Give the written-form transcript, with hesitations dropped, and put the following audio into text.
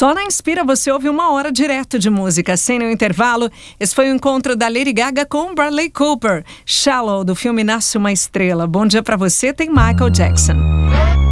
Só na Inspira você ouve 1 hora direto de música, sem nenhum intervalo. Esse foi o encontro da Lady Gaga com Bradley Cooper. Shallow, do filme Nasce uma Estrela. Bom dia pra você, tem Michael Jackson.